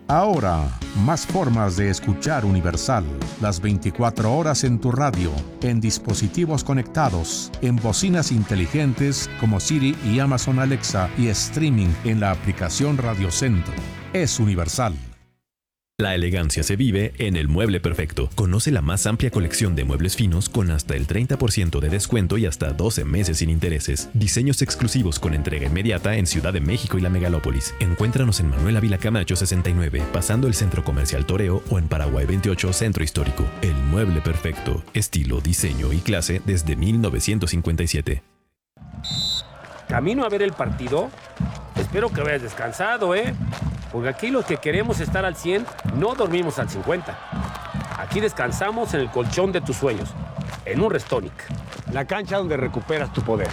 Ahora, más formas de escuchar Universal. Las 24 horas en tu radio, en dispositivos conectados, en bocinas inteligentes como Siri y Amazon Alexa y streaming en la aplicación Radio Centro. Es Universal. La elegancia se vive en El Mueble Perfecto. Conoce la más amplia colección de muebles finos con hasta el 30% de descuento y hasta 12 meses sin intereses. Diseños exclusivos con entrega inmediata en Ciudad de México y la Megalópolis. Encuéntranos en Manuel Ávila Camacho 69, pasando el Centro Comercial Toreo, o en Paraguay 28, Centro Histórico. El Mueble Perfecto. Estilo, diseño y clase desde 1957. ¿Camino a ver el partido? Espero que hayas descansado, porque aquí los que queremos estar al 100 no dormimos al 50. Aquí descansamos en el colchón de tus sueños, en un Restonic. La cancha donde recuperas tu poder.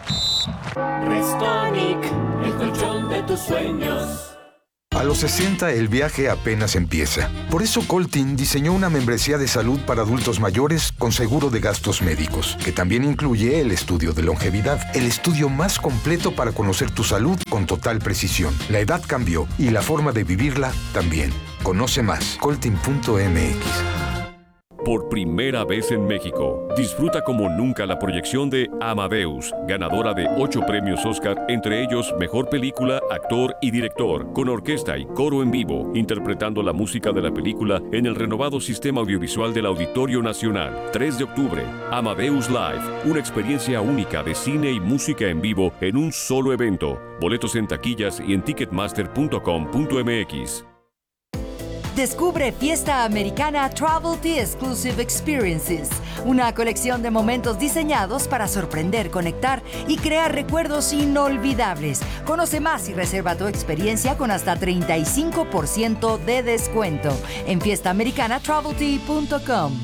Restonic, el colchón de tus sueños. A los 60 el viaje apenas empieza. Por eso Coltin diseñó una membresía de salud para adultos mayores con seguro de gastos médicos, que también incluye el estudio de longevidad, el estudio más completo para conocer tu salud con total precisión. La edad cambió y la forma de vivirla también. Conoce más, coltin.mx. Por primera vez en México, disfruta como nunca la proyección de Amadeus, ganadora de 8 premios Oscar, entre ellos Mejor Película, Actor y Director, con orquesta y coro en vivo, interpretando la música de la película en el renovado sistema audiovisual del Auditorio Nacional. 3 de octubre, Amadeus Live, una experiencia única de cine y música en vivo en un solo evento. Boletos en taquillas y en ticketmaster.com.mx. Descubre Fiesta Americana Travelty Exclusive Experiences, una colección de momentos diseñados para sorprender, conectar y crear recuerdos inolvidables. Conoce más y reserva tu experiencia con hasta 35% de descuento en fiestaamericanatravelty.com.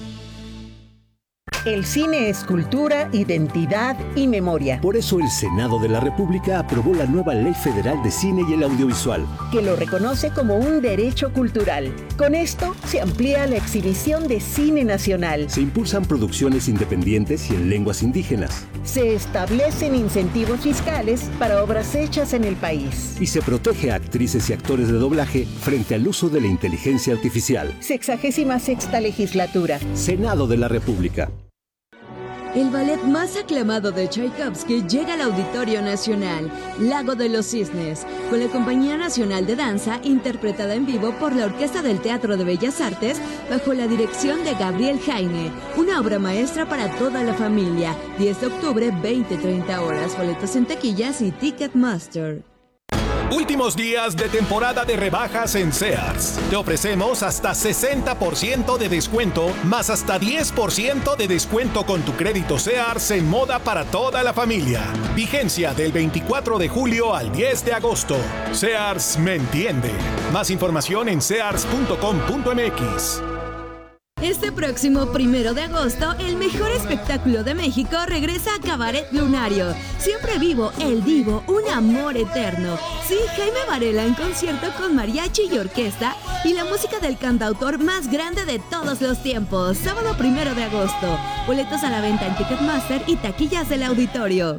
El cine es cultura, identidad y memoria. Por eso el Senado de la República aprobó la nueva Ley Federal de Cine y el Audiovisual, que lo reconoce como un derecho cultural. Con esto se amplía la exhibición de cine nacional. Se impulsan producciones independientes y en lenguas indígenas. Se establecen incentivos fiscales para obras hechas en el país. Y se protege a actrices y actores de doblaje frente al uso de la inteligencia artificial. 66ª Legislatura. Senado de la República. El ballet más aclamado de Tchaikovsky llega al Auditorio Nacional, Lago de los Cisnes, con la Compañía Nacional de Danza, interpretada en vivo por la Orquesta del Teatro de Bellas Artes, bajo la dirección de Gabriel Jaime. Una obra maestra para toda la familia. 10 de octubre, 20-30 horas. Boletos en taquillas y Ticketmaster. Últimos días de temporada de rebajas en Sears. Te ofrecemos hasta 60% de descuento, más hasta 10% de descuento con tu crédito Sears en moda para toda la familia. Vigencia del 24 de julio al 10 de agosto. Sears me entiende. Más información en sears.com.mx. Este próximo 1 de agosto, el mejor espectáculo de México regresa a Cabaret Lunario. Siempre vivo, el divo, un amor eterno. Sí, Jaime Varela en concierto con mariachi y orquesta y la música del cantautor más grande de todos los tiempos. Sábado 1 de agosto. Boletos a la venta en Ticketmaster y taquillas del auditorio.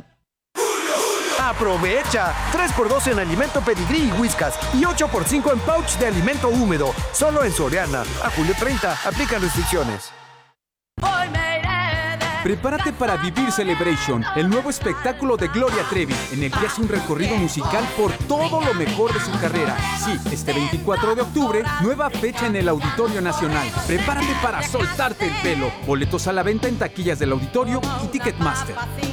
¡Aprovecha! 3x2 en alimento Pedigrí y Whiskas y 8x5 en pouch de alimento húmedo. Solo en Soriana. A julio 30. Aplican restricciones. Prepárate para Vivir Celebration, el nuevo espectáculo de Gloria Trevi, en el que hace un recorrido musical por todo lo mejor de su carrera. Sí, este 24 de octubre, nueva fecha en el Auditorio Nacional. Prepárate para soltarte el pelo. Boletos a la venta en taquillas del auditorio y Ticketmaster.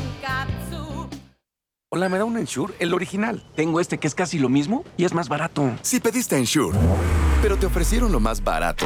Hola, ¿me da un Ensure? El original. Tengo este que es casi lo mismo y es más barato. Si pediste Ensure, pero te ofrecieron lo más barato.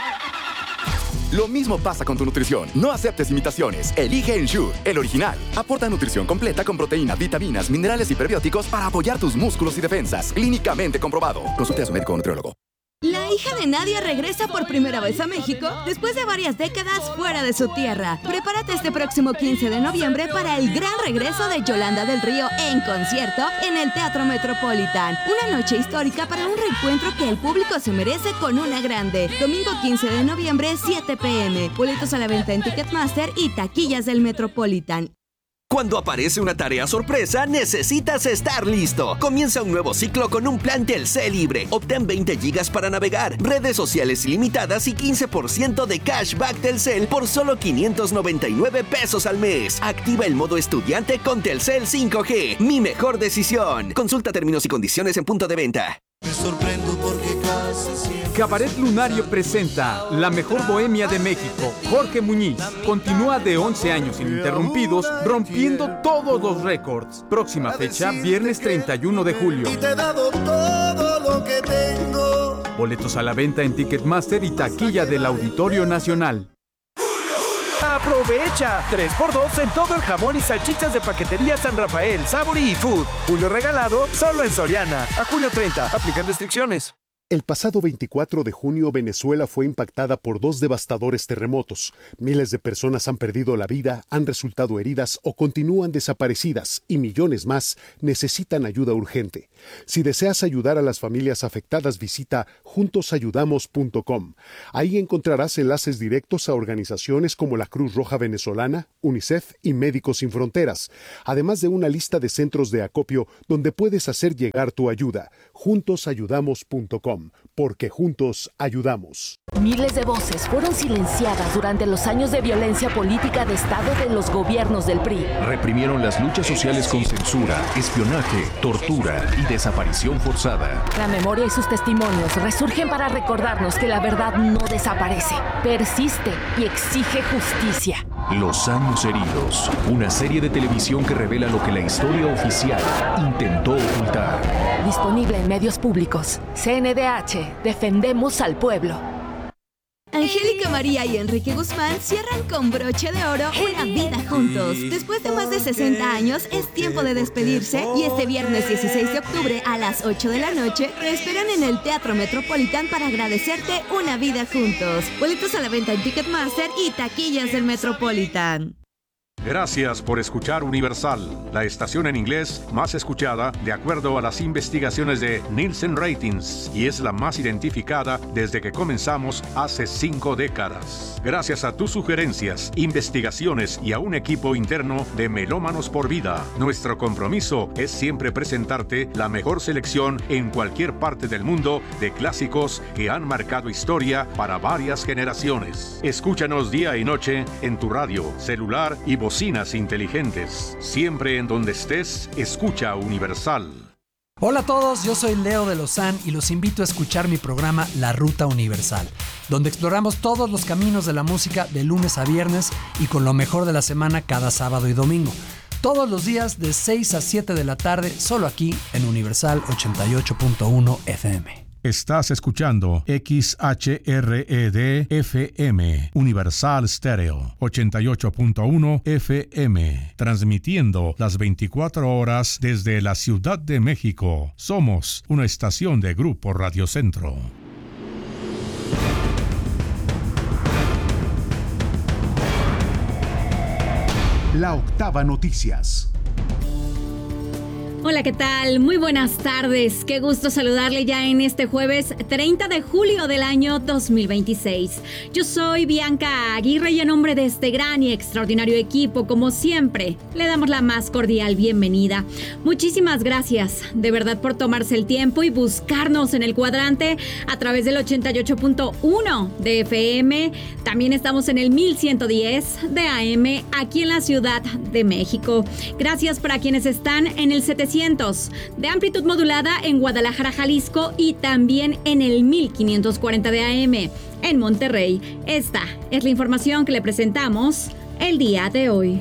Lo mismo pasa con tu nutrición. No aceptes imitaciones. Elige Ensure, el original. Aporta nutrición completa con proteína, vitaminas, minerales y prebióticos para apoyar tus músculos y defensas. Clínicamente comprobado. Consulte a su médico o nutriólogo. La hija de Nadia regresa por primera vez a México después de varias décadas fuera de su tierra. Prepárate este próximo 15 de noviembre para el gran regreso de Yolanda del Río en concierto en el Teatro Metropolitan. Una noche histórica para un reencuentro que el público se merece con una grande. Domingo 15 de noviembre, 7 p.m. Boletos a la venta en Ticketmaster y taquillas del Metropolitan. Cuando aparece una tarea sorpresa, necesitas estar listo. Comienza un nuevo ciclo con un plan Telcel libre. Obtén 20 gigas para navegar, redes sociales ilimitadas y 15% de cashback Telcel por solo 599 pesos al mes. Activa el modo estudiante con Telcel 5G. Mi mejor decisión. Consulta términos y condiciones en punto de venta. Me sorprendo porque casi siempre... Cabaret Lunario presenta La Mejor Bohemia de México. Jorge Muñiz continúa de 11 años ininterrumpidos, rompiendo todos los récords. Próxima fecha, viernes 31 de julio. Y te he dado todo lo que tengo. Boletos a la venta en Ticketmaster y taquilla del Auditorio Nacional. ¡Aprovecha! 3x2 en todo el jamón y salchichas de paquetería San Rafael, Sabori y Food. Julio regalado solo en Soriana. A julio 30. Aplican restricciones. El pasado 24 de junio, Venezuela fue impactada por 2 devastadores terremotos. Miles de personas han perdido la vida, han resultado heridas o continúan desaparecidas y millones más necesitan ayuda urgente. Si deseas ayudar a las familias afectadas, visita juntosayudamos.com. Ahí encontrarás enlaces directos a organizaciones como la Cruz Roja Venezolana, UNICEF y Médicos Sin Fronteras, además de una lista de centros de acopio donde puedes hacer llegar tu ayuda. Juntosayudamos.com. Porque juntos ayudamos. Miles de voces fueron silenciadas durante los años de violencia política de Estado de los gobiernos del PRI. Reprimieron las luchas sociales con censura, espionaje, tortura y desaparición forzada. La memoria y sus testimonios resurgen para recordarnos que la verdad no desaparece, persiste y exige justicia. Los años heridos, una serie de televisión que revela lo que la historia oficial intentó ocultar. Disponible en medios públicos. CNDH, defendemos al pueblo. Angélica María y Enrique Guzmán cierran con broche de oro una vida juntos. Después de más de 60 años, es tiempo de despedirse y este viernes 16 de octubre a las 8 de la noche te esperan en el Teatro Metropolitan para agradecerte una vida juntos. Boletos a la venta en Ticketmaster y taquillas del Metropolitan. Gracias por escuchar Universal, la estación en inglés más escuchada de acuerdo a las investigaciones de Nielsen Ratings y es la más identificada desde que comenzamos hace 5 décadas. Gracias a tus sugerencias, investigaciones y a un equipo interno de Melómanos por Vida, nuestro compromiso es siempre presentarte la mejor selección en cualquier parte del mundo de clásicos que han marcado historia para varias generaciones. Escúchanos día y noche en tu radio, celular y bocinas inteligentes. Siempre en donde estés, escucha Universal. Hola a todos, yo soy Leo de Lozán y los invito a escuchar mi programa La Ruta Universal, donde exploramos todos los caminos de la música de lunes a viernes y con lo mejor de la semana cada sábado y domingo. Todos los días de 6 a 7 de la tarde, solo aquí en Universal 88.1 FM. Estás escuchando XHRED FM, Universal Stereo, 88.1 FM, transmitiendo las 24 horas desde la Ciudad de México. Somos una estación de Grupo Radio Centro. La Octava Noticias. Hola, ¿qué tal? Muy buenas tardes. Qué gusto saludarle ya en este jueves 30 de julio del año 2026. Yo soy Bianca Aguirre y en nombre de este gran y extraordinario equipo, como siempre, le damos la más cordial bienvenida. Muchísimas gracias, de verdad, por tomarse el tiempo y buscarnos en el cuadrante a través del 88.1 de FM. También estamos en el 1110 de AM aquí en la Ciudad de México. Gracias para quienes están en el 700 de amplitud modulada en Guadalajara, Jalisco y también en el 1540 de AM en Monterrey. Esta es la información que le presentamos el día de hoy.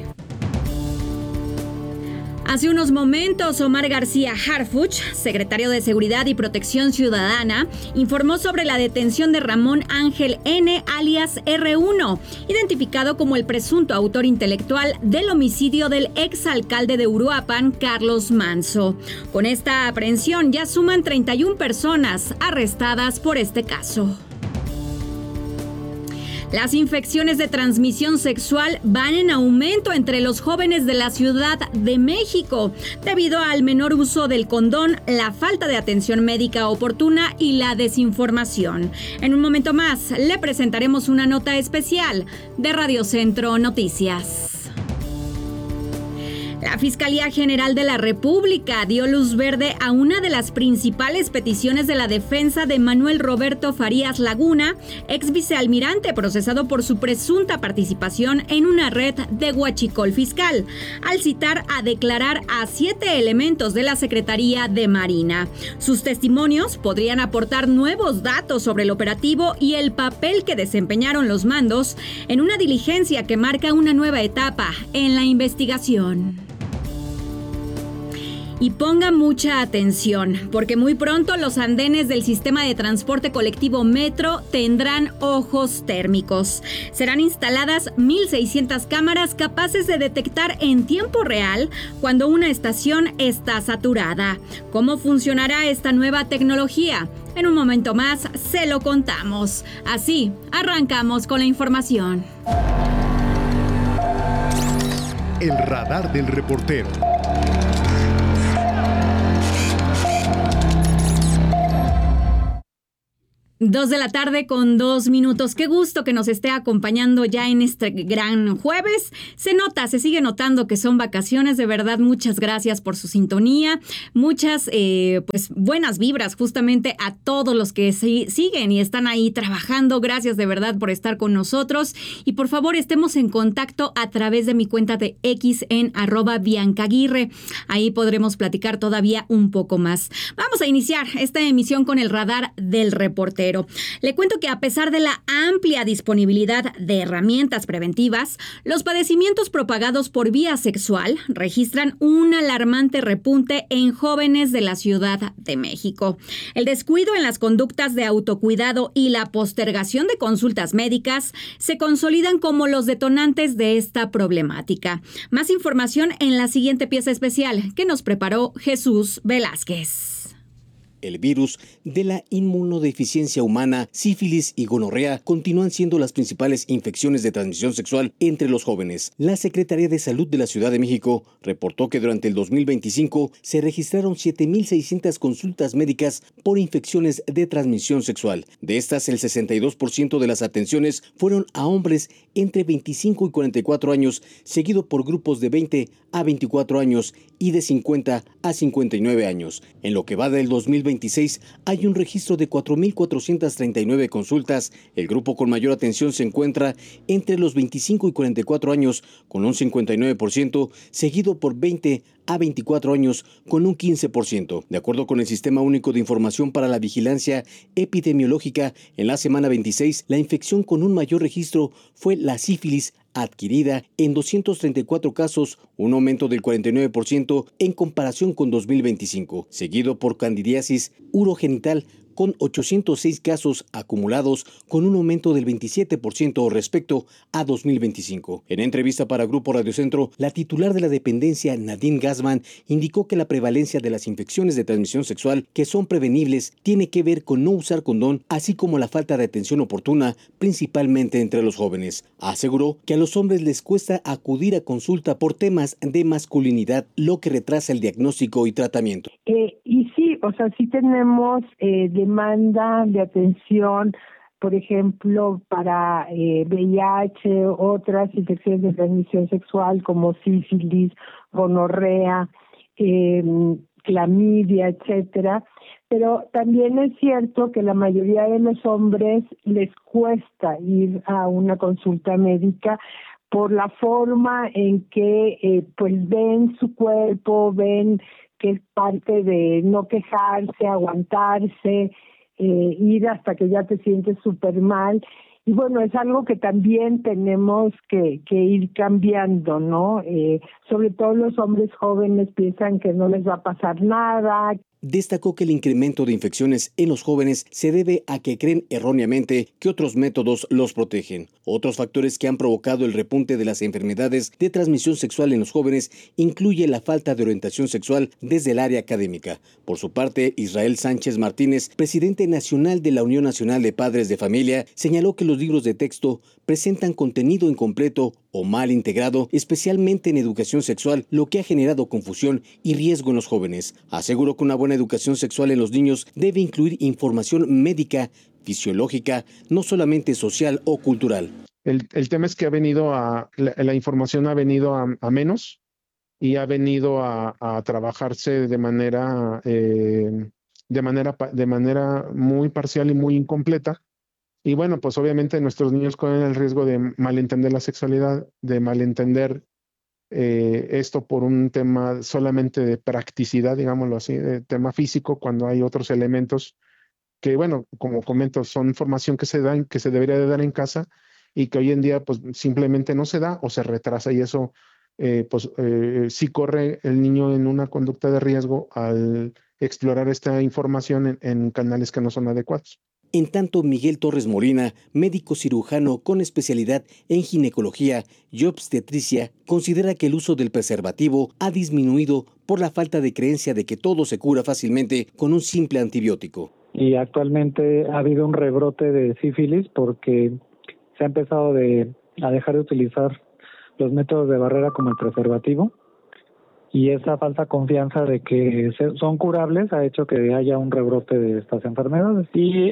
Hace unos momentos, Omar García Harfuch, secretario de Seguridad y Protección Ciudadana, informó sobre la detención de Ramón Ángel N., alias R1, identificado como el presunto autor intelectual del homicidio del exalcalde de Uruapan, Carlos Manso. Con esta aprehensión ya suman 31 personas arrestadas por este caso. Las infecciones de transmisión sexual van en aumento entre los jóvenes de la Ciudad de México, debido al menor uso del condón, la falta de atención médica oportuna y la desinformación. En un momento más, le presentaremos una nota especial de Radio Centro Noticias. La Fiscalía General de la República dio luz verde a una de las principales peticiones de la defensa de Manuel Roberto Farías Laguna, ex vicealmirante procesado por su presunta participación en una red de huachicol fiscal, al citar a declarar a 7 elementos de la Secretaría de Marina. Sus testimonios podrían aportar nuevos datos sobre el operativo y el papel que desempeñaron los mandos en una diligencia que marca una nueva etapa en la investigación. Y ponga mucha atención, porque muy pronto los andenes del sistema de transporte colectivo Metro tendrán ojos térmicos. Serán instaladas 1,600 cámaras capaces de detectar en tiempo real cuando una estación está saturada. ¿Cómo funcionará esta nueva tecnología? En un momento más se lo contamos. Así, arrancamos con la información. El radar del reportero. 2 de la tarde con 2 minutos. Qué gusto que nos esté acompañando ya en este gran jueves. Se nota, se sigue notando que son vacaciones. De verdad, muchas gracias por su sintonía. Muchas pues buenas vibras justamente a todos los que siguen y están ahí trabajando. Gracias de verdad por estar con nosotros. Y por favor, estemos en contacto a través de mi cuenta de X en @BiancaAguirre. Ahí podremos platicar todavía un poco más. Vamos a iniciar esta emisión con el radar del reportero. Le cuento que a pesar de la amplia disponibilidad de herramientas preventivas, los padecimientos propagados por vía sexual registran un alarmante repunte en jóvenes de la Ciudad de México. El descuido en las conductas de autocuidado y la postergación de consultas médicas se consolidan como los detonantes de esta problemática. Más información en la siguiente pieza especial que nos preparó Jesús Velázquez. El virus de la inmunodeficiencia humana, sífilis y gonorrea continúan siendo las principales infecciones de transmisión sexual entre los jóvenes. La Secretaría de Salud de la Ciudad de México reportó que durante el 2025 se registraron 7,600 consultas médicas por infecciones de transmisión sexual. De estas, el 62% de las atenciones fueron a hombres entre 25 y 44 años, seguido por grupos de 20 a 24 años y de 50 a 59 años. En lo que va del 2026, hay un registro de 4,439 consultas. El grupo con mayor atención se encuentra entre los 25 y 44 años, con un 59%, seguido por 20 a 24 años con un 15%. De acuerdo con el Sistema Único de Información para la Vigilancia Epidemiológica, en la semana 26, la infección con un mayor registro fue la sífilis adquirida en 234 casos, un aumento del 49% en comparación con 2025, seguido por candidiasis urogenital con 806 casos acumulados, con un aumento del 27% respecto a 2025. En entrevista para Grupo Radiocentro, la titular de la dependencia, Nadine Gassman, indicó que la prevalencia de las infecciones de transmisión sexual que son prevenibles tiene que ver con no usar condón, así como la falta de atención oportuna, principalmente entre los jóvenes. Aseguró que a los hombres les cuesta acudir a consulta por temas de masculinidad, lo que retrasa el diagnóstico y tratamiento. Y sí, o sea, sí tenemos demanda de atención, por ejemplo, para VIH, otras infecciones de transmisión sexual como sífilis, gonorrea, clamidia, etcétera. Pero también es cierto que la mayoría de los hombres les cuesta ir a una consulta médica por la forma en que pues ven su cuerpo, ven que es parte de no quejarse, aguantarse, ir hasta que ya te sientes súper mal. Y bueno, es algo que también tenemos que ir cambiando, ¿no? Sobre todo los hombres jóvenes piensan que no les va a pasar nada. Destacó que el incremento de infecciones en los jóvenes se debe a que creen erróneamente que otros métodos los protegen. Otros factores que han provocado el repunte de las enfermedades de transmisión sexual en los jóvenes incluye la falta de orientación sexual desde el área académica. Por su parte, Israel Sánchez Martínez, presidente nacional de la Unión Nacional de Padres de Familia, señaló que los libros de texto presentan contenido incompleto o mal integrado, especialmente en educación sexual, lo que ha generado confusión y riesgo en los jóvenes. Aseguró que una buena educación sexual en los niños debe incluir información médica, fisiológica, no solamente social o cultural. El tema es que la información ha venido a menos. y ha venido a trabajarse de manera muy parcial y muy incompleta. Y bueno, pues obviamente nuestros niños corren el riesgo de malentender la sexualidad, de malentender esto por un tema solamente de practicidad, digámoslo así, de tema físico, cuando hay otros elementos que, bueno, como comento, son formación que se dan, que se debería de dar en casa y que hoy en día pues simplemente no se da o se retrasa, y eso sí corre el niño en una conducta de riesgo al explorar esta información en canales que no son adecuados. En tanto, Miguel Torres Molina, médico cirujano con especialidad en ginecología y obstetricia, considera que el uso del preservativo ha disminuido por la falta de creencia de que todo se cura fácilmente con un simple antibiótico. Y actualmente ha habido un rebrote de sífilis porque se ha empezado a dejar de utilizar los métodos de barrera como el preservativo, y esa falsa confianza de que son curables ha hecho que haya un rebrote de estas enfermedades. Y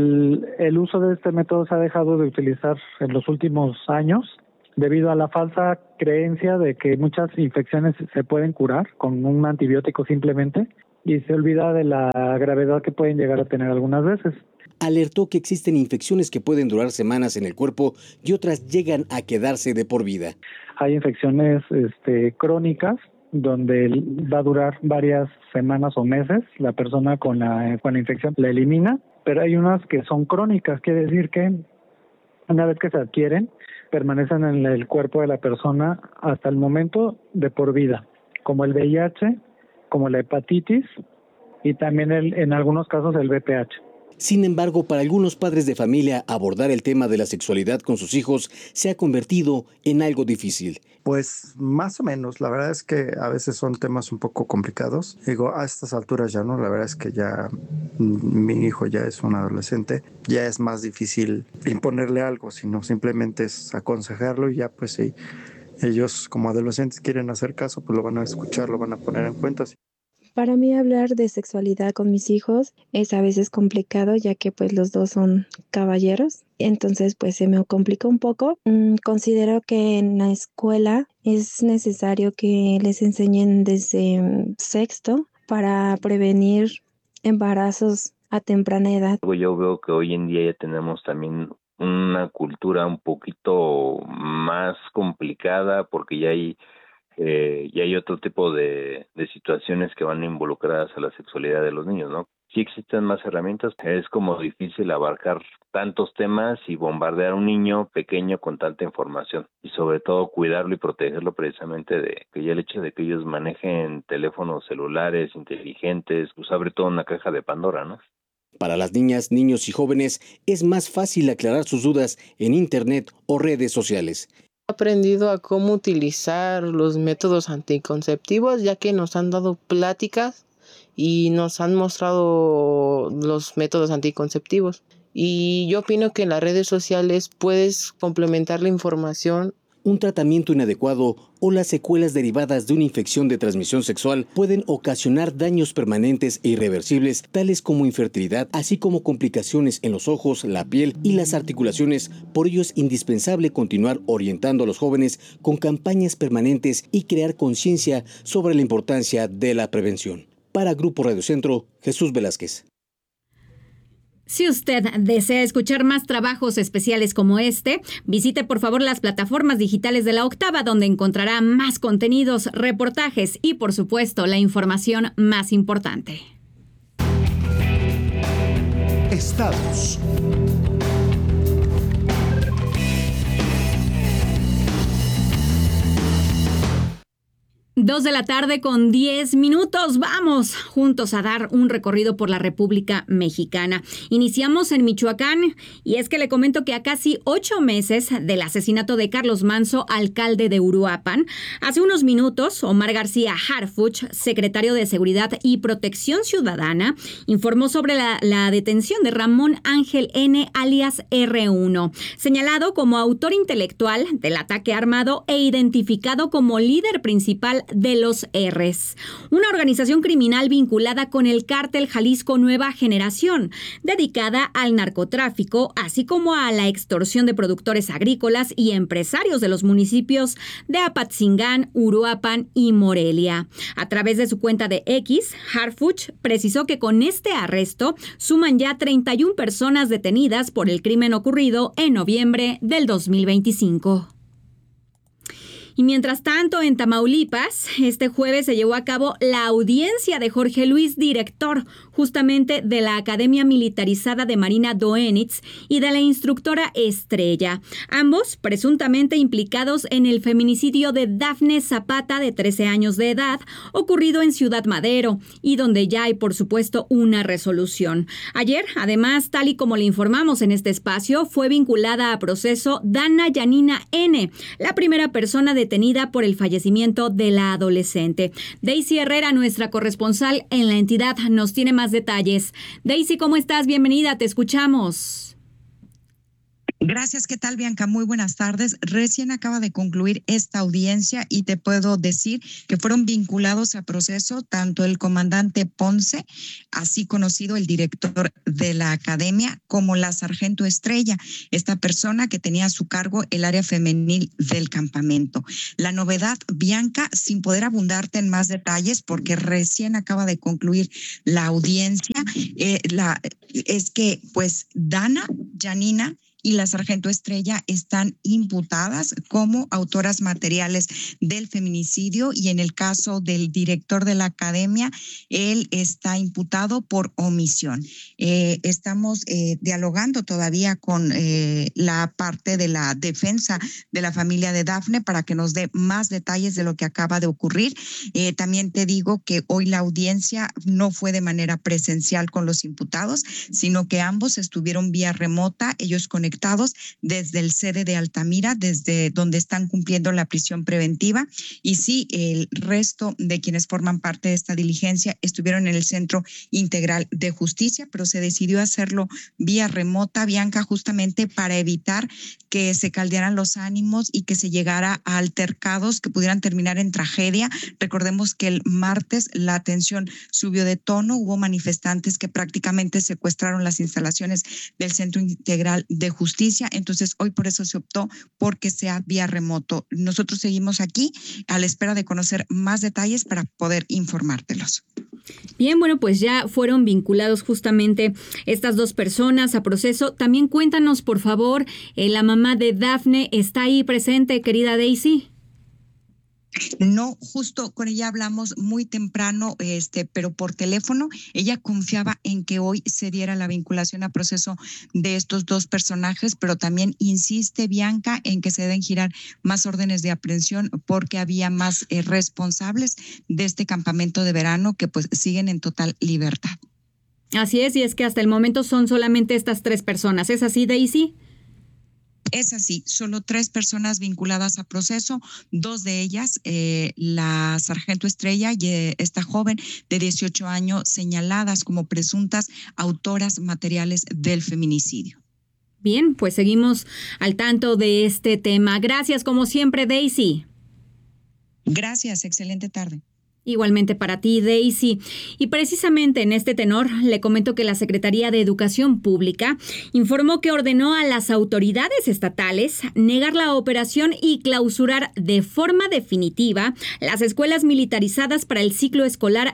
el uso de este método se ha dejado de utilizar en los últimos años debido a la falsa creencia de que muchas infecciones se pueden curar con un antibiótico simplemente, y se olvida de la gravedad que pueden llegar a tener algunas veces. Alertó que existen infecciones que pueden durar semanas en el cuerpo y otras llegan a quedarse de por vida. Hay infecciones crónicas donde va a durar varias semanas o meses, la persona con la infección la elimina, pero hay unas que son crónicas, quiere decir que una vez que se adquieren, permanecen en el cuerpo de la persona hasta el momento de por vida, como el VIH, como la hepatitis y también en algunos casos el VPH. Sin embargo, para algunos padres de familia, abordar el tema de la sexualidad con sus hijos se ha convertido en algo difícil. Pues más o menos, la verdad es que a veces son temas un poco complicados. Digo, a estas alturas ya no, la verdad es que ya mi hijo ya es un adolescente, ya es más difícil imponerle algo, sino simplemente es aconsejarlo, y ya pues si ellos como adolescentes quieren hacer caso, pues lo van a escuchar, lo van a poner en cuenta. Para mí hablar de sexualidad con mis hijos es a veces complicado, ya que pues los dos son caballeros, entonces pues se me complica un poco. Considero que en la escuela es necesario que les enseñen desde sexto para prevenir embarazos a temprana edad. Yo veo que hoy en día ya tenemos también una cultura un poquito más complicada, porque ya hay otro tipo de situaciones que van involucradas a la sexualidad de los niños, ¿no? Sí existen más herramientas, es como difícil abarcar tantos temas y bombardear a un niño pequeño con tanta información, y sobre todo cuidarlo y protegerlo precisamente de que ya el hecho de que ellos manejen teléfonos celulares inteligentes, pues abre toda una caja de Pandora, ¿no? Para las niñas, niños y jóvenes es más fácil aclarar sus dudas en Internet o redes sociales. He aprendido a cómo utilizar los métodos anticonceptivos, ya que nos han dado pláticas y nos han mostrado los métodos anticonceptivos. Y yo opino que en las redes sociales puedes complementar la información. Un tratamiento inadecuado o las secuelas derivadas de una infección de transmisión sexual pueden ocasionar daños permanentes e irreversibles, tales como infertilidad, así como complicaciones en los ojos, la piel y las articulaciones. Por ello es indispensable continuar orientando a los jóvenes con campañas permanentes y crear conciencia sobre la importancia de la prevención. Para Grupo Radio Centro, Jesús Velázquez. Si usted desea escuchar más trabajos especiales como este, visite por favor las plataformas digitales de La Octava, donde encontrará más contenidos, reportajes y por supuesto la información más importante. Estados. 2 de la tarde con 10 minutos. Vamos juntos a dar un recorrido por la República Mexicana. Iniciamos en Michoacán y es que le comento que a casi 8 meses del asesinato de Carlos Manzo, alcalde de Uruapan, hace unos minutos Omar García Harfuch, secretario de Seguridad y Protección Ciudadana, informó sobre la detención de Ramón Ángel N. alias R1, señalado como autor intelectual del ataque armado e identificado como líder principal de los R's, una organización criminal vinculada con el cártel Jalisco Nueva Generación, dedicada al narcotráfico, así como a la extorsión de productores agrícolas y empresarios de los municipios de Apatzingán, Uruapan y Morelia. A través de su cuenta de X, Harfuch precisó que con este arresto suman ya 31 personas detenidas por el crimen ocurrido en noviembre del 2025. Y mientras tanto, en Tamaulipas, este jueves se llevó a cabo la audiencia de Jorge Luis, director justamente de la Academia Militarizada de Marina Doenitz y de la instructora Estrella, ambos presuntamente implicados en el feminicidio de Dafne Zapata, de 13 años de edad, ocurrido en Ciudad Madero, y donde ya hay, por supuesto, una resolución. Ayer, además, tal y como le informamos en este espacio, fue vinculada a proceso Dana Yanina N., la primera persona detenida por el fallecimiento de la adolescente. Daisy Herrera, nuestra corresponsal en la entidad, nos tiene más detalles. Daisy, ¿cómo estás? Bienvenida, te escuchamos. Gracias, ¿qué tal, Bianca? Muy buenas tardes. Recién acaba de concluir esta audiencia y te puedo decir que fueron vinculados a proceso tanto el comandante Ponce, así conocido el director de la academia, como la sargento Estrella, esta persona que tenía a su cargo el área femenil del campamento. La novedad, Bianca, sin poder abundarte en más detalles porque recién acaba de concluir la audiencia, es que pues Dana Yanina y la sargento Estrella están imputadas como autoras materiales del feminicidio, y en el caso del director de la academia, él está imputado por omisión. Estamos dialogando todavía con la parte de la defensa de la familia de Dafne para que nos dé más detalles de lo que acaba de ocurrir. También te digo que hoy la audiencia no fue de manera presencial con los imputados, sino que ambos estuvieron vía remota, ellos conectados desde el sede de Altamira, desde donde están cumpliendo la prisión preventiva. Y sí, el resto de quienes forman parte de esta diligencia estuvieron en el Centro Integral de Justicia, pero se decidió hacerlo vía remota, Bianca, justamente para evitar que se caldearan los ánimos y que se llegara a altercados que pudieran terminar en tragedia. Recordemos que el martes la tensión subió de tono, hubo manifestantes que prácticamente secuestraron las instalaciones del Centro Integral de Justicia, entonces hoy por eso se optó porque sea vía remoto. Nosotros seguimos aquí a la espera de conocer más detalles para poder informártelos. Bien, bueno, pues ya fueron vinculados justamente estas dos personas a proceso. También cuéntanos, por favor, la mamá de Dafne, ¿está ahí presente, querida Daisy? No, justo con ella hablamos muy temprano, pero por teléfono. Ella confiaba en que hoy se diera la vinculación a proceso de estos dos personajes, pero también insiste, Bianca, en que se deben girar más órdenes de aprehensión porque había más responsables de este campamento de verano que pues siguen en total libertad. Así es, y es que hasta el momento son solamente estas 3 personas. ¿Es así, Daisy? Es así, solo 3 personas vinculadas a proceso, 2 de ellas, la sargento Estrella y esta joven de 18 años, señaladas como presuntas autoras materiales del feminicidio. Bien, pues seguimos al tanto de este tema. Gracias, como siempre, Daisy. Gracias, excelente tarde. Igualmente para ti, Daisy. Y precisamente en este tenor, le comento que la Secretaría de Educación Pública informó que ordenó a las autoridades estatales negar la operación y clausurar de forma definitiva las escuelas militarizadas para el ciclo escolar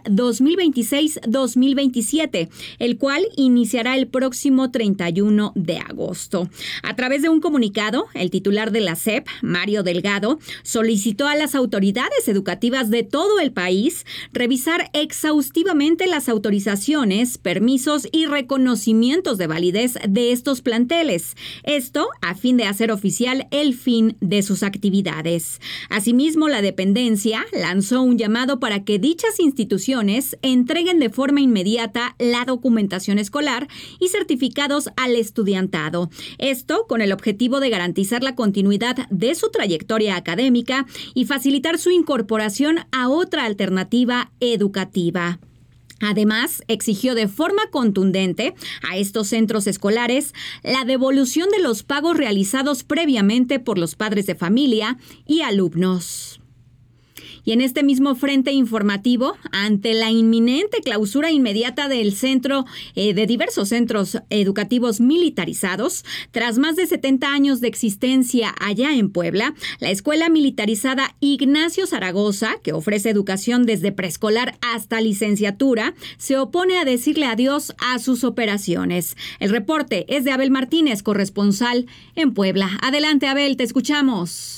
2026-2027, el cual iniciará el próximo 31 de agosto. A través de un comunicado, el titular de la SEP, Mario Delgado, solicitó a las autoridades educativas de todo el país revisar exhaustivamente las autorizaciones, permisos y reconocimientos de validez de estos planteles. Esto a fin de hacer oficial el fin de sus actividades. Asimismo, la dependencia lanzó un llamado para que dichas instituciones entreguen de forma inmediata la documentación escolar y certificados al estudiantado. Esto con el objetivo de garantizar la continuidad de su trayectoria académica y facilitar su incorporación a otra alternativa educativa. Además, exigió de forma contundente a estos centros escolares la devolución de los pagos realizados previamente por los padres de familia y alumnos. Y en este mismo frente informativo, ante la inminente clausura inmediata del centro, de diversos centros educativos militarizados, tras más de 70 años de existencia allá en Puebla, la Escuela Militarizada Ignacio Zaragoza, que ofrece educación desde preescolar hasta licenciatura, se opone a decirle adiós a sus operaciones. El reporte es de Abel Martínez, corresponsal en Puebla. Adelante, Abel, te escuchamos.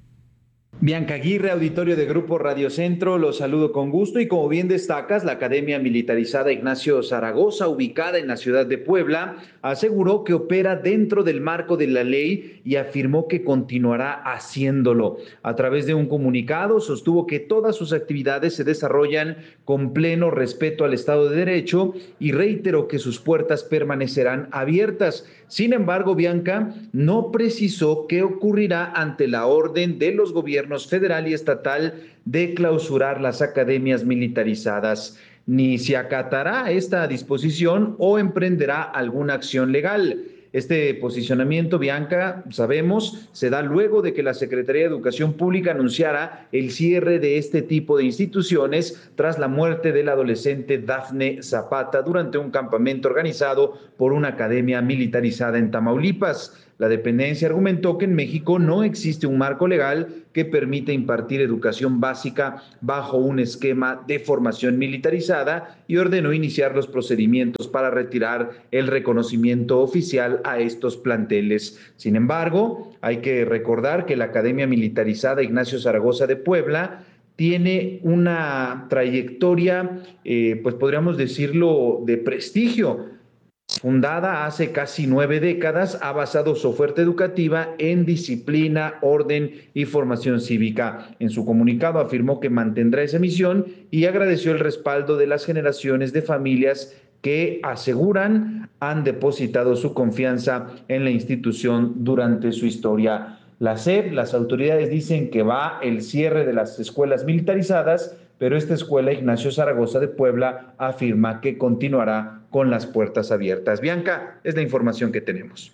Bianca Aguirre, auditorio de Grupo Radio Centro, los saludo con gusto y como bien destacas, la Academia Militarizada Ignacio Zaragoza, ubicada en la ciudad de Puebla, aseguró que opera dentro del marco de la ley y afirmó que continuará haciéndolo. A través de un comunicado, sostuvo que todas sus actividades se desarrollan con pleno respeto al Estado de Derecho y reiteró que sus puertas permanecerán abiertas. Sin embargo, Bianca no precisó qué ocurrirá ante la orden de los gobiernos federal y estatal de clausurar las academias militarizadas, ni si acatará esta disposición o emprenderá alguna acción legal. Este posicionamiento, Bianca, sabemos, se da luego de que la Secretaría de Educación Pública anunciara el cierre de este tipo de instituciones tras la muerte del adolescente Dafne Zapata durante un campamento organizado por una academia militarizada en Tamaulipas. La dependencia argumentó que en México no existe un marco legal que permita impartir educación básica bajo un esquema de formación militarizada y ordenó iniciar los procedimientos para retirar el reconocimiento oficial a estos planteles. Sin embargo, hay que recordar que la Academia Militarizada Ignacio Zaragoza de Puebla tiene una trayectoria, pues podríamos decirlo, de prestigio. Fundada hace casi 9 décadas, ha basado su oferta educativa en disciplina, orden y formación cívica. En su comunicado afirmó que mantendrá esa misión y agradeció el respaldo de las generaciones de familias que aseguran han depositado su confianza en la institución durante su historia. La SEP, las autoridades dicen que va el cierre de las escuelas militarizadas, pero esta escuela Ignacio Zaragoza de Puebla afirma que continuará con las puertas abiertas. Bianca, es la información que tenemos.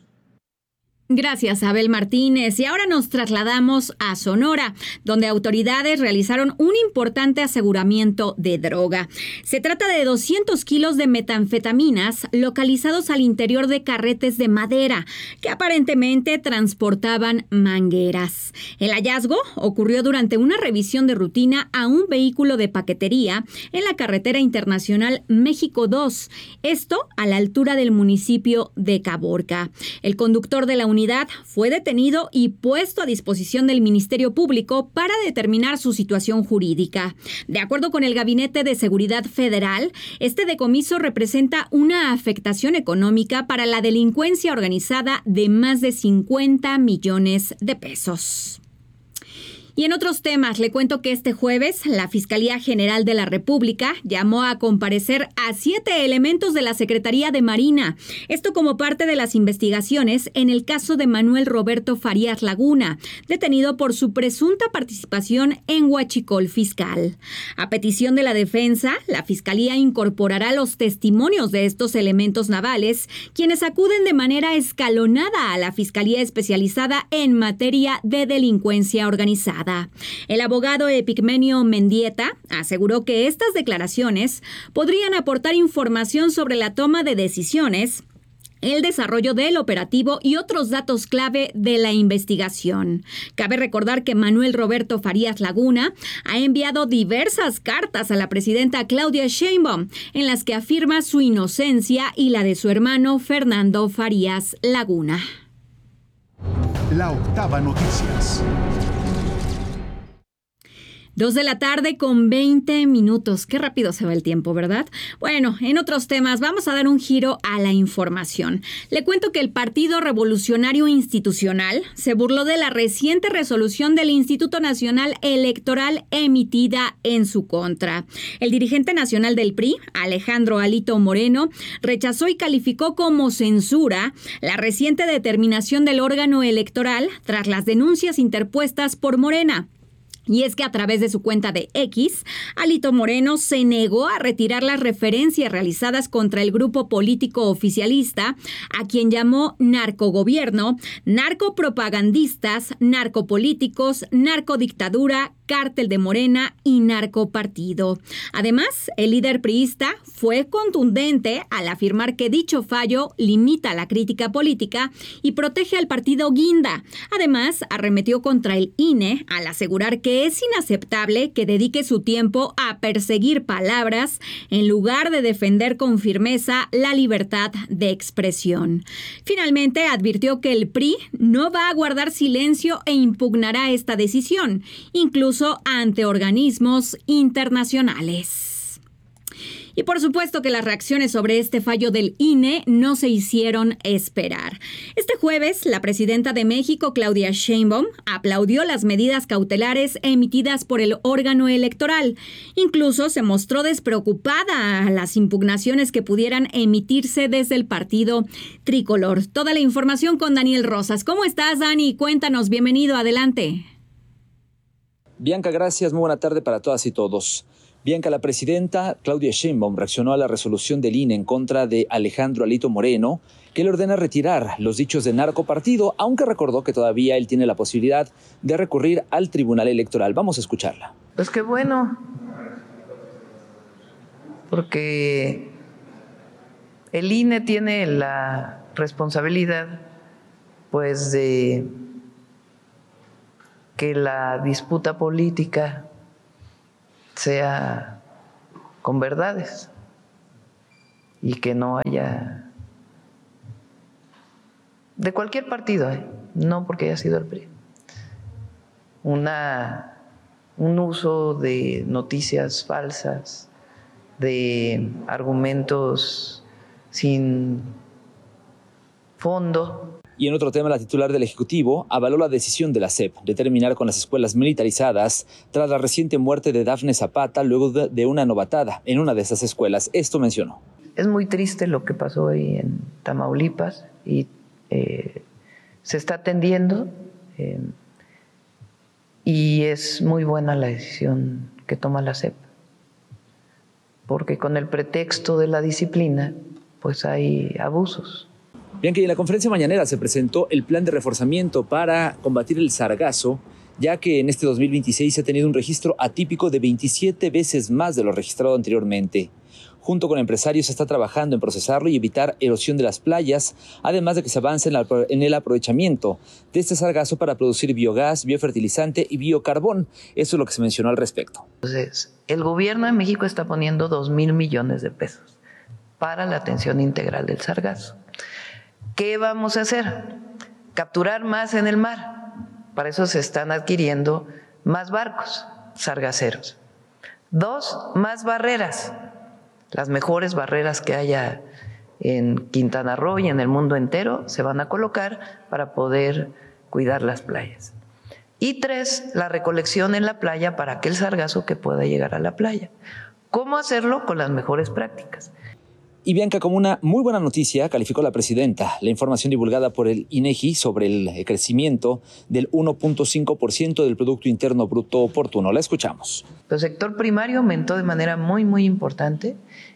Gracias, Abel Martínez. Y ahora nos trasladamos a Sonora, donde autoridades realizaron un importante aseguramiento de droga. Se trata de 200 kilos de metanfetaminas localizados al interior de carretes de madera que aparentemente transportaban mangueras. El hallazgo ocurrió durante una revisión de rutina a un vehículo de paquetería en la carretera internacional México 2, esto a la altura del municipio de Caborca. El conductor de la unidad fue detenido y puesto a disposición del Ministerio Público para determinar su situación jurídica. De acuerdo con el Gabinete de Seguridad Federal, este decomiso representa una afectación económica para la delincuencia organizada de más de 50 millones de pesos. Y en otros temas, le cuento que este jueves la Fiscalía General de la República llamó a comparecer a 7 elementos de la Secretaría de Marina. Esto como parte de las investigaciones en el caso de Manuel Roberto Farías Laguna, detenido por su presunta participación en huachicol fiscal. A petición de la defensa, la Fiscalía incorporará los testimonios de estos elementos navales, quienes acuden de manera escalonada a la Fiscalía Especializada en materia de delincuencia organizada. El abogado Epigmenio Mendieta aseguró que estas declaraciones podrían aportar información sobre la toma de decisiones, el desarrollo del operativo y otros datos clave de la investigación. Cabe recordar que Manuel Roberto Farías Laguna ha enviado diversas cartas a la presidenta Claudia Sheinbaum en las que afirma su inocencia y la de su hermano Fernando Farías Laguna. La Octava Noticias. 2:20 p.m. Qué rápido se va el tiempo, ¿verdad? Bueno, en otros temas vamos a dar un giro a la información. Le cuento que el Partido Revolucionario Institucional se burló de la reciente resolución del Instituto Nacional Electoral emitida en su contra. El dirigente nacional del PRI, Alejandro Alito Moreno, rechazó y calificó como censura la reciente determinación del órgano electoral tras las denuncias interpuestas por Morena. Y es que a través de su cuenta de X, Alito Moreno se negó a retirar las referencias realizadas contra el grupo político oficialista, a quien llamó narcogobierno, narcopropagandistas, narcopolíticos, narcodictadura, cártel de Morena y narcopartido. Además, el líder priista fue contundente al afirmar que dicho fallo limita la crítica política y protege al partido Guinda. Además, arremetió contra el INE al asegurar que es inaceptable que dedique su tiempo a perseguir palabras en lugar de defender con firmeza la libertad de expresión. Finalmente, advirtió que el PRI no va a guardar silencio e impugnará esta decisión, incluso ante organismos internacionales. Y por supuesto que las reacciones sobre este fallo del INE no se hicieron esperar. Este jueves, la presidenta de México, Claudia Sheinbaum, aplaudió las medidas cautelares emitidas por el órgano electoral. Incluso se mostró despreocupada a las impugnaciones que pudieran emitirse desde el partido tricolor. Toda la información con Daniel Rosas. ¿Cómo estás, Dani? Cuéntanos, bienvenido, adelante. Bianca, gracias. Muy buena tarde para todas y todos. Bianca, la presidenta Claudia Sheinbaum reaccionó a la resolución del INE en contra de Alejandro Alito Moreno, que le ordena retirar los dichos de narcopartido, aunque recordó que todavía él tiene la posibilidad de recurrir al Tribunal Electoral. Vamos a escucharla. Pues qué bueno, porque el INE tiene la responsabilidad, pues, de que la disputa política sea con verdades y que no haya de cualquier partido, no porque haya sido el PRI, un uso de noticias falsas, de argumentos sin fondo. Y en otro tema, la titular del Ejecutivo avaló la decisión de la SEP de terminar con las escuelas militarizadas tras la reciente muerte de Dafne Zapata luego de una novatada en una de esas escuelas. Esto mencionó. Es muy triste lo que pasó ahí en Tamaulipas y se está atendiendo y es muy buena la decisión que toma la SEP, porque con el pretexto de la disciplina pues hay abusos. Bien, que en la conferencia mañanera se presentó el plan de reforzamiento para combatir el sargazo, ya que en este 2026 se ha tenido un registro atípico de 27 veces más de lo registrado anteriormente. Junto con empresarios se está trabajando en procesarlo y evitar erosión de las playas, además de que se avance en el aprovechamiento de este sargazo para producir biogás, biofertilizante y biocarbón. Eso es lo que se mencionó al respecto. Entonces, el gobierno de México está poniendo 2,000 millones de pesos para la atención integral del sargazo. ¿Qué vamos a hacer? Capturar más en el mar. Para eso se están adquiriendo más barcos sargaceros. 2, más barreras. Las mejores barreras que haya en Quintana Roo y en el mundo entero se van a colocar para poder cuidar las playas. Y 3, la recolección en la playa para aquel sargazo que pueda llegar a la playa. ¿Cómo hacerlo? Con las mejores prácticas. Y Bianca, como una muy buena noticia, calificó la presidenta la información divulgada por el INEGI sobre el crecimiento del 1.5% del Producto Interno Bruto oportuno. La escuchamos. El sector primario aumentó de manera muy, muy importante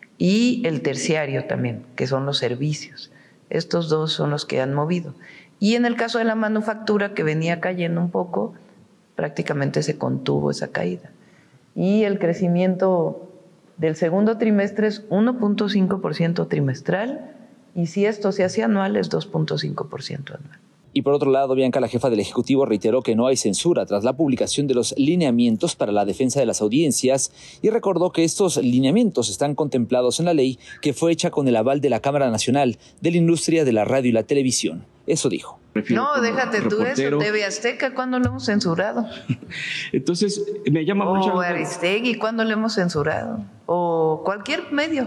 y el terciario también, que son los servicios. Estos dos son los que han movido. Y en el caso de la manufactura, que venía cayendo un poco, prácticamente se contuvo esa caída. Y el crecimiento del segundo trimestre es 1.5% trimestral y si esto se hace anual es 2.5% anual. Y por otro lado, Bianca, la jefa del Ejecutivo reiteró que no hay censura tras la publicación de los lineamientos para la defensa de las audiencias y recordó que estos lineamientos están contemplados en la ley que fue hecha con el aval de la Cámara Nacional de la Industria de la Radio y la Televisión. Eso dijo. No, déjate tú eso, TV Azteca, ¿cuándo lo hemos censurado? Entonces, me llama mucho... O Aristegui, ¿cuándo lo hemos censurado? O cualquier medio,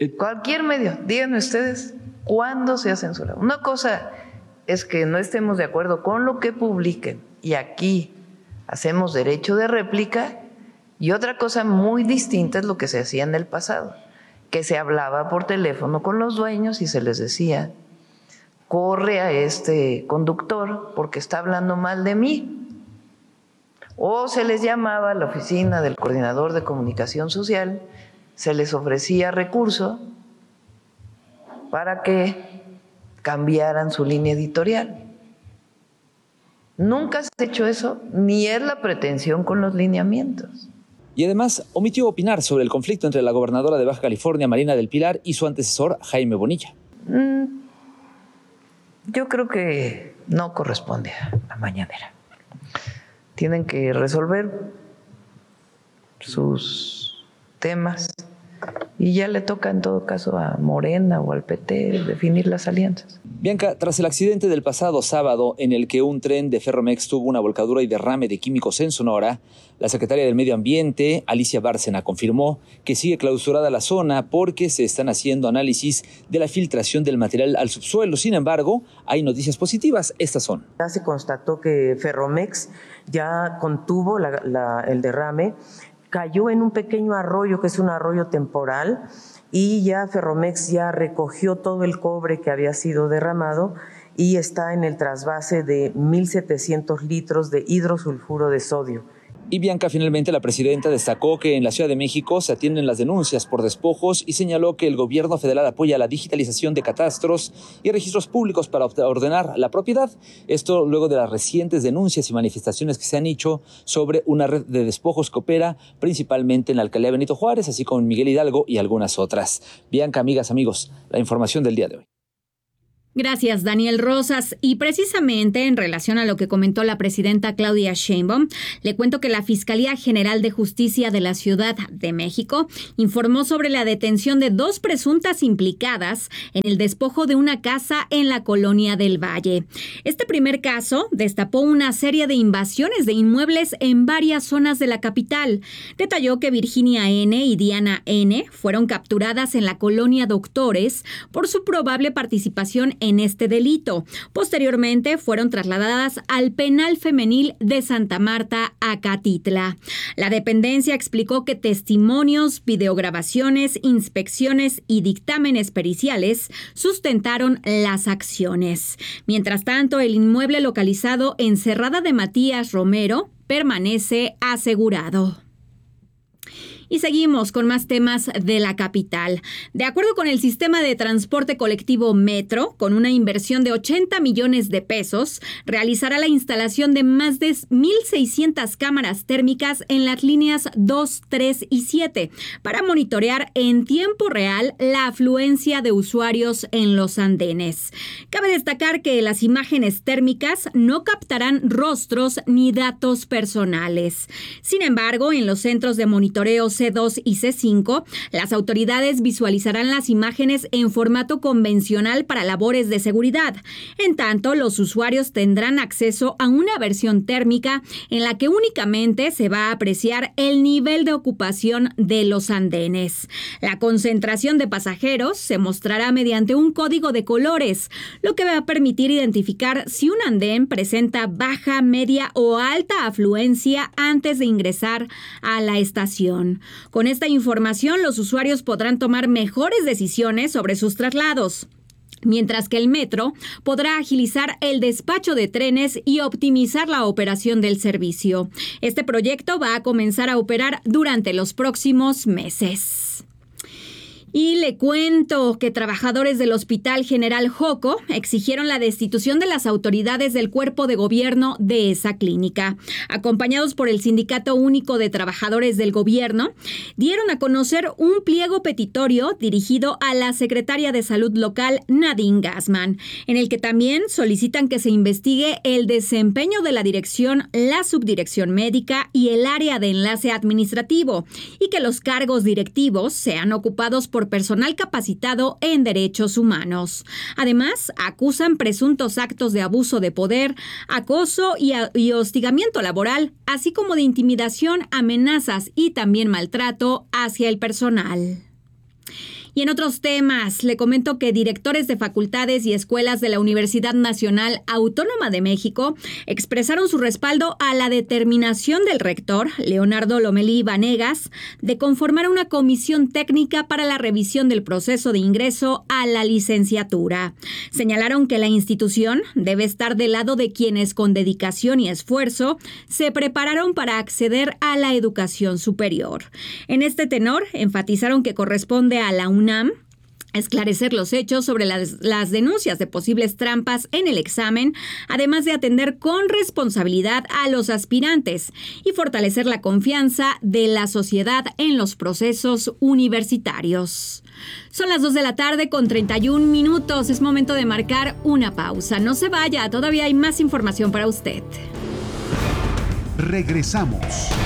díganme ustedes, ¿cuándo se ha censurado? Una cosa es que no estemos de acuerdo con lo que publiquen y aquí hacemos derecho de réplica y otra cosa muy distinta es lo que se hacía en el pasado, que se hablaba por teléfono con los dueños y se les decía: corre a este conductor porque está hablando mal de mí. O se les llamaba a la oficina del coordinador de comunicación social, se les ofrecía recurso para que cambiaran su línea editorial. Nunca se ha hecho eso, ni es la pretensión con los lineamientos. Y además omitió opinar sobre el conflicto entre la gobernadora de Baja California, Marina del Pilar, y su antecesor, Jaime Bonilla. Yo creo que no corresponde a la mañanera. Tienen que resolver sus temas y ya le toca en todo caso a Morena o al PT definir las alianzas. Bianca, tras el accidente del pasado sábado en el que un tren de Ferromex tuvo una volcadura y derrame de químicos en Sonora, la secretaria del Medio Ambiente, Alicia Bárcena, confirmó que sigue clausurada la zona porque se están haciendo análisis de la filtración del material al subsuelo. Sin embargo, hay noticias positivas. Estas son. Ya se constató que Ferromex ya contuvo el derrame, cayó en un pequeño arroyo que es un arroyo temporal y ya Ferromex ya recogió todo el cobre que había sido derramado y está en el trasvase de 1.700 litros de hidrosulfuro de sodio. Y Bianca, finalmente la presidenta destacó que en la Ciudad de México se atienden las denuncias por despojos y señaló que el gobierno federal apoya la digitalización de catastros y registros públicos para ordenar la propiedad. Esto luego de las recientes denuncias y manifestaciones que se han hecho sobre una red de despojos que opera principalmente en la alcaldía Benito Juárez, así como en Miguel Hidalgo y algunas otras. Bianca, amigas, amigos, la información del día de hoy. Gracias, Daniel Rosas. Y precisamente en relación a lo que comentó la presidenta Claudia Sheinbaum, le cuento que la Fiscalía General de Justicia de la Ciudad de México informó sobre la detención de 2 presuntas implicadas en el despojo de una casa en la Colonia del Valle. Este primer caso destapó una serie de invasiones de inmuebles en varias zonas de la capital. Detalló que Virginia N. y Diana N. fueron capturadas en la Colonia Doctores por su probable participación en este delito. Posteriormente fueron trasladadas al Penal Femenil de Santa Marta, Acatitla. La dependencia explicó que testimonios, videograbaciones, inspecciones y dictámenes periciales sustentaron las acciones. Mientras tanto, el inmueble localizado en Cerrada de Matías Romero permanece asegurado. Y seguimos con más temas de la capital. De acuerdo con el sistema de transporte colectivo Metro, con una inversión de 80 millones de pesos, realizará la instalación de más de 1.600 cámaras térmicas en las líneas 2, 3 y 7 para monitorear en tiempo real la afluencia de usuarios en los andenes. Cabe destacar que las imágenes térmicas no captarán rostros ni datos personales. Sin embargo, en los centros de monitoreo C2 y C5, las autoridades visualizarán las imágenes en formato convencional para labores de seguridad. En tanto, los usuarios tendrán acceso a una versión térmica en la que únicamente se va a apreciar el nivel de ocupación de los andenes. La concentración de pasajeros se mostrará mediante un código de colores, lo que va a permitir identificar si un andén presenta baja, media o alta afluencia antes de ingresar a la estación. Con esta información, los usuarios podrán tomar mejores decisiones sobre sus traslados, mientras que el metro podrá agilizar el despacho de trenes y optimizar la operación del servicio. Este proyecto va a comenzar a operar durante los próximos meses. Y le cuento que trabajadores del Hospital General Joco exigieron la destitución de las autoridades del cuerpo de gobierno de esa clínica. Acompañados por el Sindicato Único de Trabajadores del Gobierno, dieron a conocer un pliego petitorio dirigido a la secretaria de Salud local, Nadine Gassman, en el que también solicitan que se investigue el desempeño de la dirección, la subdirección médica y el área de enlace administrativo, y que los cargos directivos sean ocupados por personal capacitado en derechos humanos. Además, acusan presuntos actos de abuso de poder, acoso y hostigamiento laboral, así como de intimidación, amenazas y también maltrato hacia el personal. Y en otros temas, le comento que directores de facultades y escuelas de la Universidad Nacional Autónoma de México expresaron su respaldo a la determinación del rector, Leonardo Lomelí Vanegas, de conformar una comisión técnica para la revisión del proceso de ingreso a la licenciatura. Señalaron que la institución debe estar del lado de quienes con dedicación y esfuerzo se prepararon para acceder a la educación superior. En este tenor, enfatizaron que corresponde a la UNAM esclarecer los hechos sobre las denuncias de posibles trampas en el examen, además de atender con responsabilidad a los aspirantes y fortalecer la confianza de la sociedad en los procesos universitarios. Son las 2:31 p.m. Es momento de marcar una pausa. No se vaya, todavía hay más información para usted. Regresamos.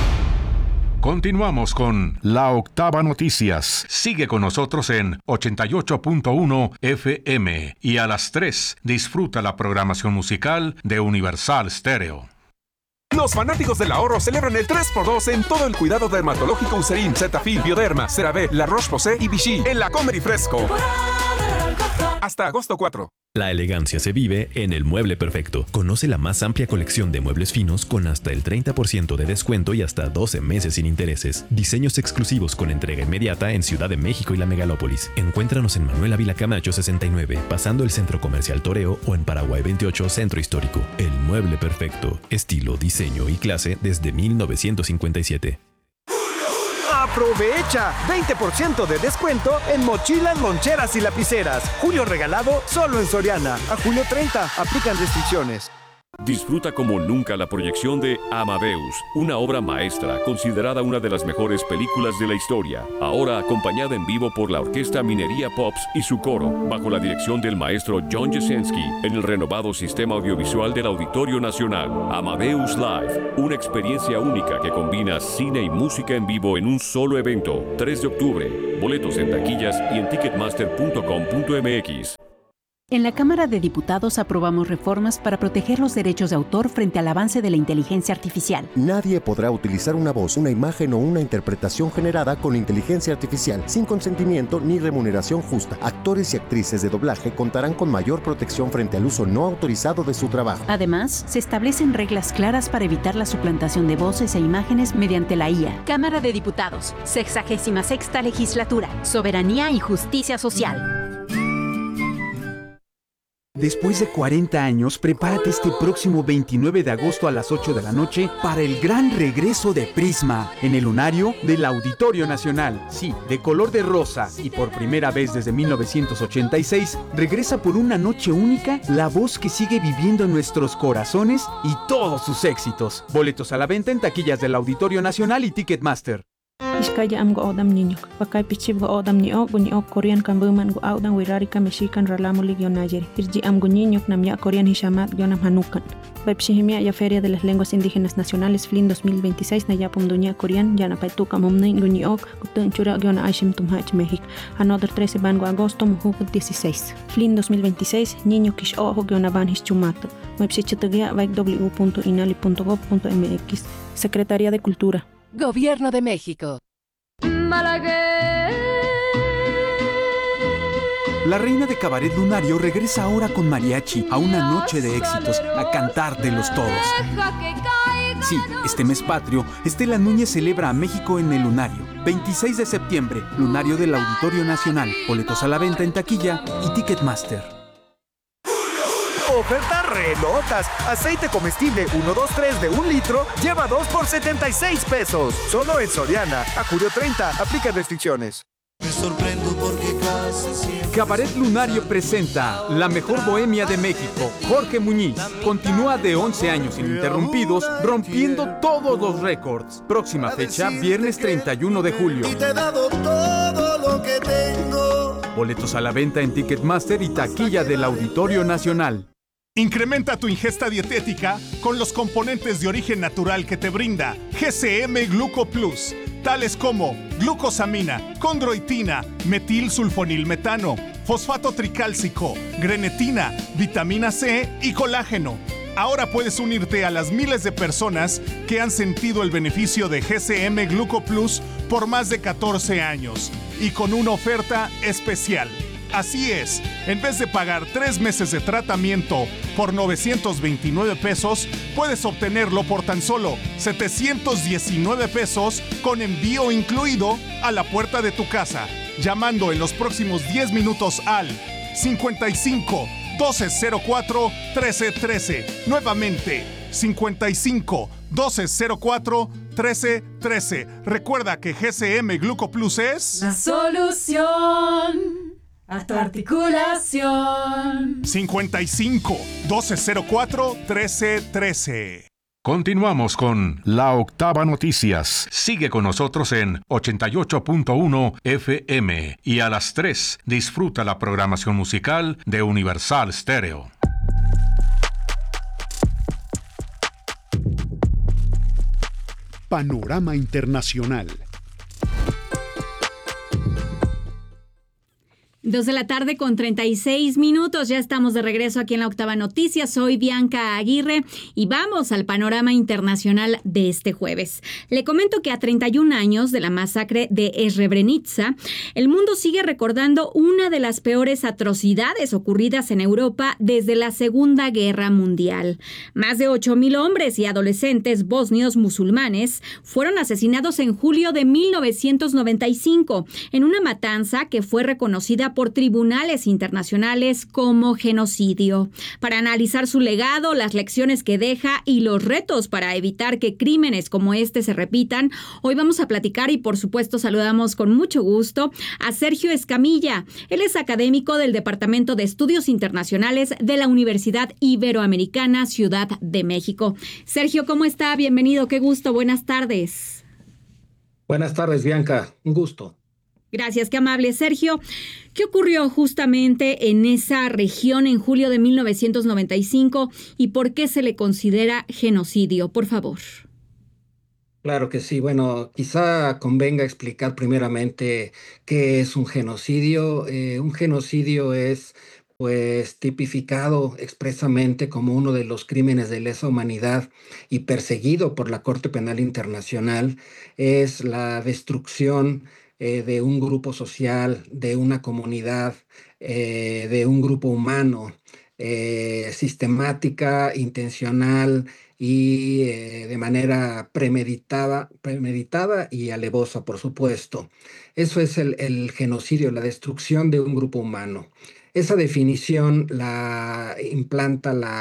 Continuamos con La Octava Noticias. Sigue con nosotros en 88.1 FM y a las 3 disfruta la programación musical de Universal Stereo. Los fanáticos del ahorro celebran el 3x2 en todo el cuidado dermatológico Eucerin, Cetaphil, Bioderma, CeraVe, La Roche-Posay y Vichy en la Comer y Fresco. Hasta agosto 4. La elegancia se vive en El Mueble Perfecto. Conoce la más amplia colección de muebles finos con hasta el 30% de descuento y hasta 12 meses sin intereses. Diseños exclusivos con entrega inmediata en Ciudad de México y la Megalópolis. Encuéntranos en Manuel Ávila Camacho 69, pasando el Centro Comercial Toreo, o en Paraguay 28, Centro Histórico. El Mueble Perfecto. Estilo, diseño y clase desde 1957. ¡Aprovecha! 20% de descuento en mochilas, loncheras y lapiceras. Julio regalado solo en Soriana. A julio 30. Aplican restricciones. Disfruta como nunca la proyección de Amadeus, una obra maestra considerada una de las mejores películas de la historia, ahora acompañada en vivo por la Orquesta Minería Pops y su coro, bajo la dirección del maestro John Jasenski, en el renovado sistema audiovisual del Auditorio Nacional. Amadeus Live, una experiencia única que combina cine y música en vivo en un solo evento. 3 de octubre, boletos en taquillas y en ticketmaster.com.mx. En la Cámara de Diputados aprobamos reformas para proteger los derechos de autor frente al avance de la inteligencia artificial. Nadie podrá utilizar una voz, una imagen o una interpretación generada con inteligencia artificial sin consentimiento ni remuneración justa. Actores y actrices de doblaje contarán con mayor protección frente al uso no autorizado de su trabajo. Además, se establecen reglas claras para evitar la suplantación de voces e imágenes mediante la IA. Cámara de Diputados, 66ª Legislatura, Soberanía y Justicia Social. Después de 40 años, prepárate este próximo 29 de agosto a las 8 de la noche para el gran regreso de Prisma en el lunario del Auditorio Nacional. Sí, de color de rosa y por primera vez desde 1986, regresa por una noche única la voz que sigue viviendo en nuestros corazones y todos sus éxitos. Boletos a la venta en taquillas del Auditorio Nacional y Ticketmaster. Iskaya am go odam niñok, bakay pichib go odam niok Korean kan buman go audan wirari ka Mexican ralamulig yonayer. Irji am go niñok nam ya Korean hishamat yonam hanukan. Baipshihimia ya Feria de las Lenguas Indígenas Nacionales FLIN 2026 na yapum dunya Korean yana paituka momnin guniok gutun chura yona aishim tumhach México. Another 13 bango agosto muhuk 16. FLIN 2026 niño kish ojo yona van hischumato. Baipshichitagia www.inali.gov.mx. Secretaría de Cultura. Gobierno de México. La reina de cabaret lunario regresa ahora con mariachi a una noche de éxitos, a cantártelos todos. Sí, este mes patrio, Estela Núñez celebra a México en el lunario. 26 de septiembre, lunario del Auditorio Nacional. Boletos a la venta en taquilla y Ticketmaster. Ofertas relotas. Aceite comestible 123 de 1 litro, lleva 2 por 76 pesos. Solo en Soriana. A julio 30. Aplica restricciones. Me sorprendo porque casi siempre... Cabaret Lunario presenta La Mejor Bohemia de México. Jorge Muñiz continúa de 11 años ininterrumpidos, rompiendo todos los récords. Próxima fecha, viernes 31 de julio. Y te he dado todo lo que tengo. Boletos a la venta en Ticketmaster y taquilla del Auditorio Nacional. Incrementa tu ingesta dietética con los componentes de origen natural que te brinda GCM Gluco Plus, tales como glucosamina, condroitina, metilsulfonilmetano, fosfato tricálcico, grenetina, vitamina C y colágeno. Ahora puedes unirte a las miles de personas que han sentido el beneficio de GCM Gluco Plus por más de 14 años y con una oferta especial. Así es, en vez de pagar 3 meses de tratamiento por 929 pesos, puedes obtenerlo por tan solo 719 pesos con envío incluido a la puerta de tu casa, llamando en los próximos 10 minutos al 55 1204 1313. Nuevamente, 55 1204 1313. Recuerda que GCM Gluco Plus es la solución a tu articulación. 55 1204 1313. Continuamos con La Octava Noticias. Sigue con nosotros en 88.1 FM y a las 3 disfruta la programación musical de Universal Stereo. Panorama Internacional. 2:36 p.m. Ya estamos de regreso aquí en La Octava Noticias. Soy Bianca Aguirre y vamos al panorama internacional de este jueves. Le comento que a 31 años de la masacre de Srebrenica, el mundo sigue recordando una de las peores atrocidades ocurridas en Europa desde la Segunda Guerra Mundial. Más de 8,000 hombres y adolescentes bosnios musulmanes fueron asesinados en julio de 1995 en una matanza que fue reconocida por tribunales internacionales como genocidio. Para analizar su legado, las lecciones que deja y los retos para evitar que crímenes como este se repitan, hoy vamos a platicar y por supuesto saludamos con mucho gusto a Sergio Escamilla. Él es académico del Departamento de Estudios Internacionales de la Universidad Iberoamericana Ciudad de México. Sergio, ¿cómo está? Bienvenido, qué gusto, buenas tardes. Buenas tardes, Bianca, un gusto. Gracias, qué amable. Sergio, ¿qué ocurrió justamente en esa región en julio de 1995 y por qué se le considera genocidio? Por favor. Claro que sí. Bueno, quizá convenga explicar primeramente qué es un genocidio. Un genocidio es tipificado expresamente como uno de los crímenes de lesa humanidad y perseguido por la Corte Penal Internacional. Es la destrucción de un grupo social, de una comunidad, de un grupo humano, sistemática, intencional y de manera premeditada y alevosa, por supuesto. Eso es el genocidio, la destrucción de un grupo humano. Esa definición la implanta la